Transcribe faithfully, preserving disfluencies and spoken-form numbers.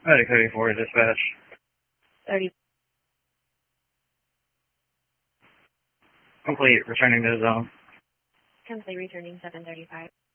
Medic thirty-four, dispatch. thirty. Complete, returning to the zone. Complete, returning seven thirty-five.